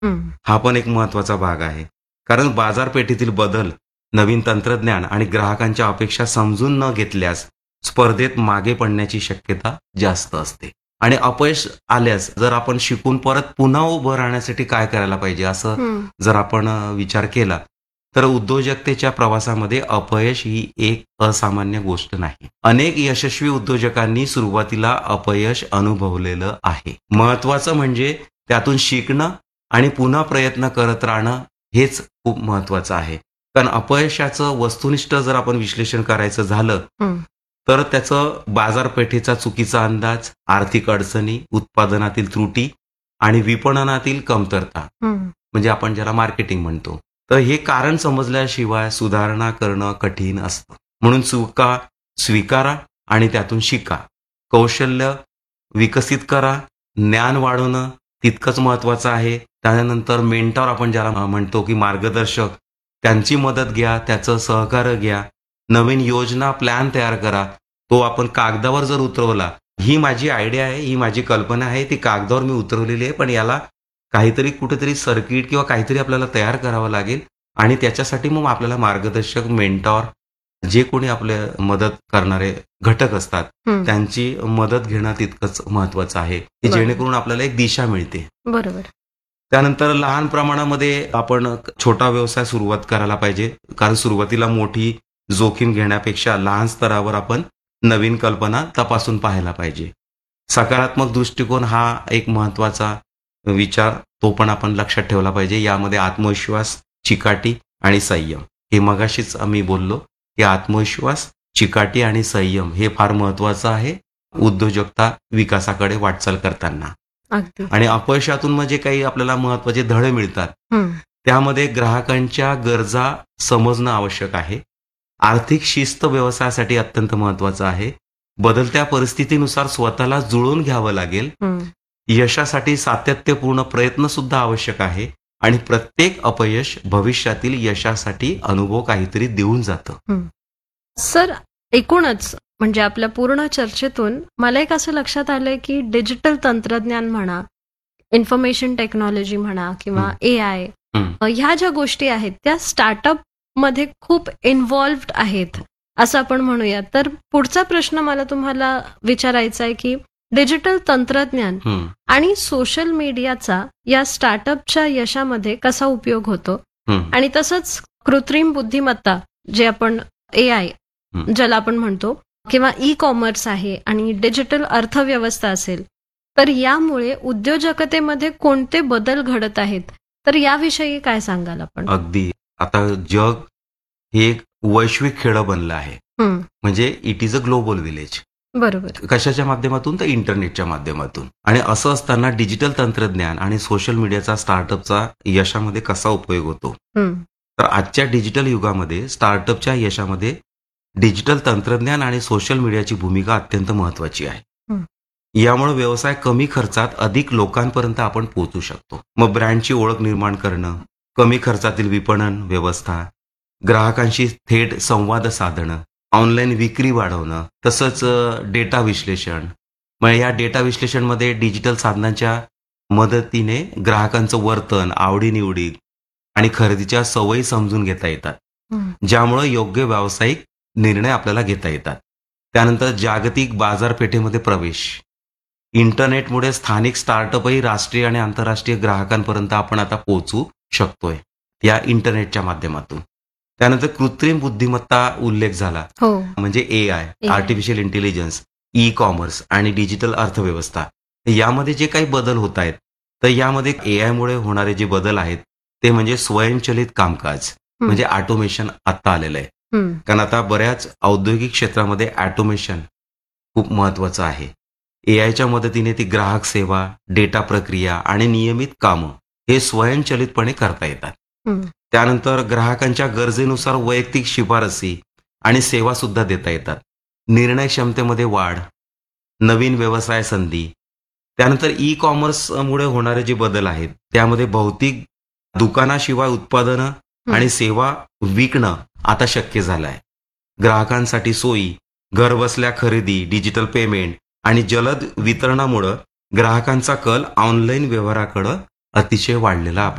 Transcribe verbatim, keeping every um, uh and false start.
हं. हा पण एक महत्वाचा भाग आहे. कारण बाजारपेठेतील बदल, नवीन तंत्रज्ञान आणि ग्राहकांच्या अपेक्षा समजून न घेतल्यास स्पर्धेत मागे पडण्याची शक्यता जास्त असते. आणि अपयश आल्यास जर आपण शिकून परत पुन्हा उभं राहण्यासाठी काय करायला पाहिजे, असं हं. जर आपण अ, विचार केला तर उद्योजकतेच्या प्रवासामध्ये अपयश ही एक असामान्य गोष्ट नाही. अनेक यशस्वी उद्योजकांनी सुरुवातीला अपयश अनुभवलेलं आहे. महत्वाचं म्हणजे त्यातून शिकणं आणि पुन्हा प्रयत्न करत राहणं हेच खूप महत्वाचं आहे. कारण अपयशाचं वस्तुनिष्ठ जर आपण विश्लेषण करायचं झालं हं. तर त्याचं बाजारपेठेचा चुकीचा अंदाज, आर्थिक अडचणी, उत्पादनातील त्रुटी आणि विपणनातील कमतरता, हं. म्हणजे आपण ज्याला मार्केटिंग म्हणतो, तर हे कारण समजल्याशिवाय सुधारणा करणं कठीण असतं. म्हणून चुका स्वीकारा आणि त्यातून शिका. कौशल्य विकसित करा. ज्ञान वाढवणं तितकंच महत्वाचं आहे. त्यानंतर मेंटॉर आपण ज्याला अ, म्हणतो की मार्गदर्शक, त्यांची मदत घ्या, त्याचं सहकार्य घ्या. नवीन योजना, प्लॅन तयार करा. तो आपण कागदावर जर उतरवला, ही माझी आयडिया आहे, ही माझी कल्पना आहे, ती कागदावर मी उतरवलेली आहे, पण याला काहीतरी कुठेतरी सर्किट किंवा काहीतरी आपल्याला तयार करावं लागेल आणि त्याच्यासाठी मग आपल्याला मार्गदर्शक, मेंटॉर, जे कोणी आपले मदत करणारे घटक असतात, हं. त्यांची मदत घेणं तितकंच महत्वाचं आहे, की बरोबर. जेणेकरून आपल्याला एक दिशा मिळते. बरोबर. त्यानंतर लहान प्रमाणामध्ये आपण छोटा व्यवसाय सुरुवात करायला पाहिजे. कारण सुरुवातीला मोठी जोखीम घेण्यापेक्षा लहान स्तरावर आपण नवीन कल्पना तपासून पाहायला पाहिजे. सकारात्मक दृष्टिकोन हा एक महत्वाचा विचार, तो पण आपण लक्षात ठेवला पाहिजे. यामध्ये आत्मविश्वास, चिकाटी आणि संयम, हे मगाशीच आम्ही बोललो की आत्मविश्वास, चिकाटी आणि संयम हे फार महत्वाचं आहे उद्योजकता विकासाकडे वाटचाल करताना. अगदी. आणि अपयशातून म्हणजे काही आपल्याला महत्वाचे धडे मिळतात. हं. त्यामध्ये ग्राहकांच्या गरजा समजणं आवश्यक आहे. आर्थिक शिस्त व्यवसायासाठी अत्यंत महत्वाचं आहे. बदलत्या परिस्थितीनुसार स्वतःला जुळवून घ्यावं लागेल. हं. यशासाठी सातत्यपूर्ण प्रयत्न सुद्धा आवश्यक आहे आणि प्रत्येक अपयश भविष्यातील यशासाठी अनुभव काहीतरी देऊन जातं. हं. सर, एकूणच म्हणजे आपल्या पूर्ण चर्चेतून मला एक असं लक्षात आलंय की डिजिटल तंत्रज्ञान म्हणा, इन्फॉर्मेशन टेक्नॉलॉजी म्हणा किंवा हं. ए आय, हं. ह्या ज्या गोष्टी आहेत त्या स्टार्टअप मध्ये खूप इन्व्हॉल्व्ड आहेत असं आपण म्हणूया. तर पुढचा प्रश्न मला तुम्हाला विचारायचा आहे की डिजिटल तंत्रज्ञान हं. आणि सोशल मीडियाचा या स्टार्टअपच्या यशामध्ये कसा उपयोग होतो, हं. आणि तसंच कृत्रिम बुद्धिमत्ता जे आपण ए आय हं. ज्याला आपण म्हणतो, किंवा ई कॉमर्स आहे आणि डिजिटल अर्थव्यवस्था असेल, तर यामुळे उद्योजकतेमध्ये कोणते बदल घडत आहेत, तर याविषयी काय सांगाल आपण? अगदी. आता जग हे एक वैश्विक खेळं बनलं आहे. हं. म्हणजे it is a global village. बरोबर. कशाच्या माध्यमातून? तर इंटरनेटच्या माध्यमातून. आणि असं असताना डिजिटल तंत्रज्ञान आणि सोशल मीडियाचा स्टार्टअपचा यशामध्ये कसा उपयोग होतो? हं. तर आजच्या डिजिटल युगामध्ये स्टार्टअपच्या यशामध्ये डिजिटल तंत्रज्ञान आणि सोशल मीडियाची भूमिका अत्यंत महत्वाची आहे. हं. यामुळे व्यवसाय कमी खर्चात अधिक लोकांपर्यंत आपण पोहोचू शकतो. मग ब्रँडची ओळख निर्माण करणं, कमी खर्चातील विपणन व्यवस्था, ग्राहकांशी थेट संवाद साधणं, ऑनलाईन विक्री वाढवणं, तसंच डेटा विश्लेषण. मग या डेटा विश्लेषणमध्ये डिजिटल साधनांच्या मदतीने ग्राहकांचं वर्तन, आवडीनिवडी आणि खरेदीच्या सवयी समजून घेता येतात, हं. ज्यामुळे योग्य व्यावसायिक निर्णय आपल्याला घेता येतात. त्यानंतर जागतिक बाजारपेठेमध्ये प्रवेश. इंटरनेटमुळे स्थानिक स्टार्टअपही राष्ट्रीय आणि आंतरराष्ट्रीय ग्राहकांपर्यंत आपण आता पोहोचू शकतोय या इंटरनेटच्या माध्यमातून. त्यानंतर कृत्रिम बुद्धिमत्ता उल्लेख झाला, हो. म्हणजे ए I, A I. Artificial intelligence, e commerce आणि डिजिटल अर्थव्यवस्था. यामध्ये जे काही बदल होत आहेत, तर यामध्ये ए आय मुळे होणारे जे बदल आहेत ते म्हणजे स्वयंचलित कामकाज, हं. म्हणजे ऑटोमेशन आता आलेलं आहे. हं. कारण आता बऱ्याच औद्योगिक क्षेत्रामध्ये ऑटोमेशन खूप महत्वाचं आहे. ए आयच्या मदतीने ती ग्राहक सेवा, डेटा प्रक्रिया आणि नियमित कामं हे स्वयंचलितपणे करता येतात. हं. त्यानंतर ग्राहकांच्या गरजेनुसार वैयक्तिक शिफारसी आणि सेवा सुद्धा देता येतात. निर्णय क्षमतेमध्ये वाढ, नवीन व्यवसाय संधी. त्यानंतर ई कॉमर्समुळे होणारे जे बदल आहेत त्यामध्ये भौतिक दुकानाशिवाय उत्पादनं हं. आणि सेवा विकणं आता शक्य झालं आहे. ग्राहकांसाठी सोयी, घरबसल्या खरेदी, डिजिटल पेमेंट आणि जलद वितरणामुळं ग्राहकांचा कल ऑनलाईन व्यवहाराकडे अतिशय वाढलेला